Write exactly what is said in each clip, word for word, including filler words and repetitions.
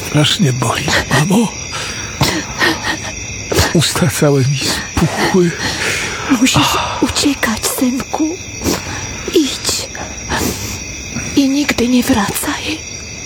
Strasznie boli, mamo. Usta całe mi spuchły. Musisz uciekać, synku. Idź. I nigdy nie wracaj.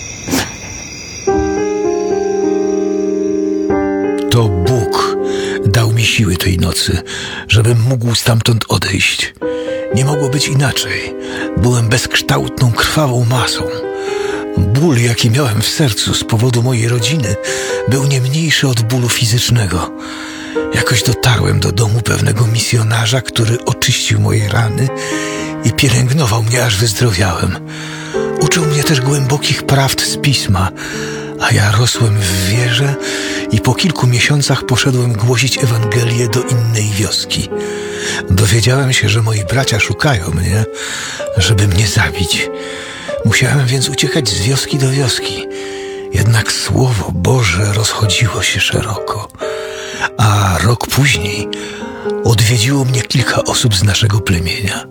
To Bóg dał mi siły tej nocy, żebym mógł stamtąd odejść. Nie mogło być inaczej. Byłem bezkształtną, krwawą masą. Ból, jaki miałem w sercu z powodu mojej rodziny, był nie mniejszy od bólu fizycznego. Jakoś dotarłem do domu pewnego misjonarza, który oczyścił moje rany i pielęgnował mnie, aż wyzdrowiałem. Uczył mnie też głębokich prawd z Pisma, a ja rosłem w wierze i po kilku miesiącach poszedłem głosić Ewangelię do innej wioski. Dowiedziałem się, że moi bracia szukają mnie, żeby mnie zabić. Musiałem więc uciekać z wioski do wioski. Jednak Słowo Boże rozchodziło się szeroko. A rok później odwiedziło mnie kilka osób z naszego plemienia.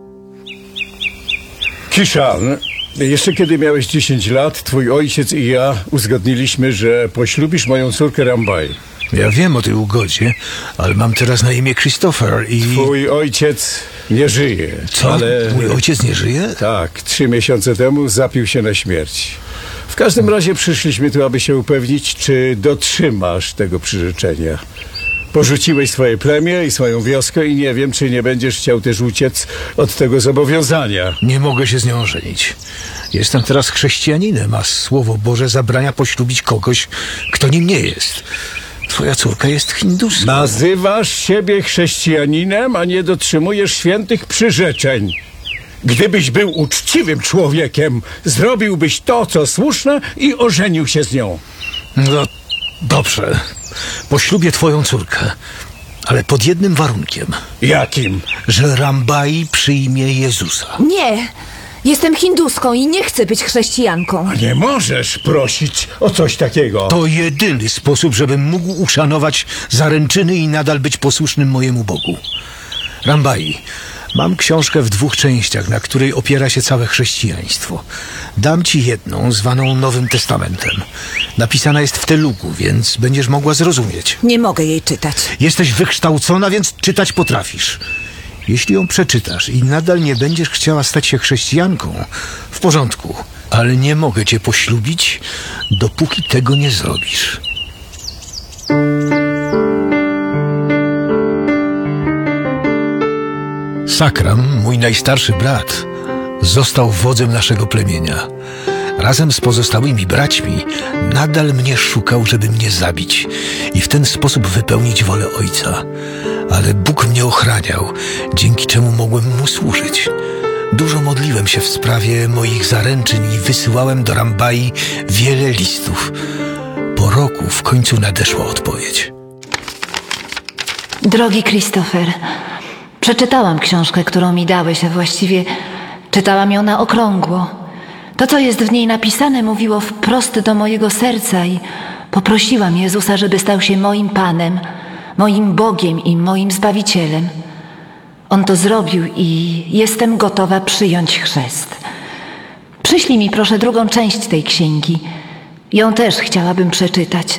Kiszan, jeszcze kiedy miałeś dziesięć lat, twój ojciec i ja uzgodniliśmy, że poślubisz moją córkę Rambai. Ja wiem o tej ugodzie, ale mam teraz na imię Christopher i... Twój ojciec nie żyje. Co? Ale... Mój ojciec nie żyje? Tak, trzy miesiące temu zapił się na śmierć. W każdym razie przyszliśmy tu, aby się upewnić, czy dotrzymasz tego przyrzeczenia. Porzuciłeś swoje plemię i swoją wioskę i nie wiem, czy nie będziesz chciał też uciec od tego zobowiązania. Nie mogę się z nią ożenić. Jestem teraz chrześcijaninem, a Słowo Boże zabrania poślubić kogoś, kto nim nie jest. Twoja córka jest hinduską. Nazywasz siebie chrześcijaninem, a nie dotrzymujesz świętych przyrzeczeń. Gdybyś był uczciwym człowiekiem, zrobiłbyś to, co słuszne i ożenił się z nią. No, dobrze. Poślubię twoją córkę, ale pod jednym warunkiem. Jakim? Że Rambai przyjmie Jezusa. Nie. Jestem hinduską i nie chcę być chrześcijanką. Nie możesz prosić o coś takiego. To jedyny sposób, żebym mógł uszanować zaręczyny i nadal być posłusznym mojemu Bogu. Rambai, mam książkę w dwóch częściach, na której opiera się całe chrześcijaństwo. Dam ci jedną, zwaną Nowym Testamentem. Napisana jest w telugu, więc będziesz mogła zrozumieć. Nie mogę jej czytać. Jesteś wykształcona, więc czytać potrafisz. Jeśli ją przeczytasz i nadal nie będziesz chciała stać się chrześcijanką, w porządku, ale nie mogę cię poślubić, dopóki tego nie zrobisz. Sakram, mój najstarszy brat, został wodzem naszego plemienia. Razem z pozostałymi braćmi nadal mnie szukał, żeby mnie zabić i w ten sposób wypełnić wolę ojca. Ale Bóg mnie ochraniał, dzięki czemu mogłem mu służyć. Dużo modliłem się w sprawie moich zaręczyn i wysyłałem do Rambai wiele listów. Po roku w końcu nadeszła odpowiedź. Drogi Christopher, przeczytałam książkę, którą mi dałeś, a właściwie czytałam ją na okrągło. To, co jest w niej napisane, mówiło wprost do mojego serca i poprosiłam Jezusa, żeby stał się moim Panem, moim Bogiem i moim Zbawicielem. On to zrobił i jestem gotowa przyjąć chrzest. Przyślij mi proszę drugą część tej księgi. Ją też chciałabym przeczytać.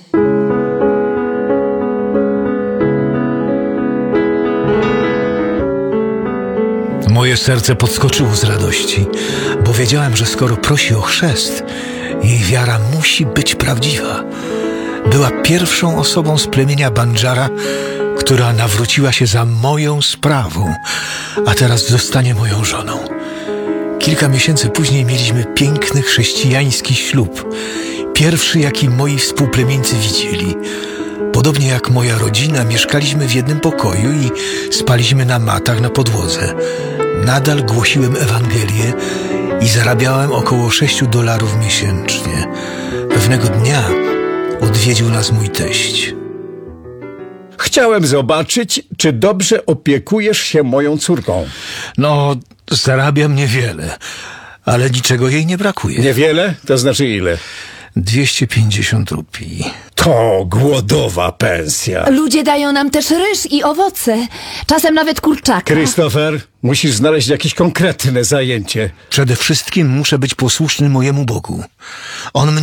Moje serce podskoczyło z radości, bo wiedziałem, że skoro prosi o chrzest, jej wiara musi być prawdziwa. Była pierwszą osobą z plemienia Bandżara, która nawróciła się za moją sprawą, a teraz zostanie moją żoną. Kilka miesięcy później mieliśmy piękny chrześcijański ślub. Pierwszy, jaki moi współplemieńcy widzieli. Podobnie jak moja rodzina, mieszkaliśmy w jednym pokoju i spaliśmy na matach na podłodze. Nadal głosiłem Ewangelię i zarabiałem około sześciu dolarów miesięcznie. Pewnego dnia odwiedził nas mój teść. Chciałem zobaczyć, czy dobrze opiekujesz się moją córką. No, zarabiam niewiele, ale niczego jej nie brakuje. Niewiele? To znaczy ile? dwieście pięćdziesiąt rupii. To głodowa pensja. Ludzie dają nam też ryż i owoce. Czasem nawet kurczaka. Christopher, musisz znaleźć jakieś konkretne zajęcie. Przede wszystkim muszę być posłuszny mojemu Bogu. On mnie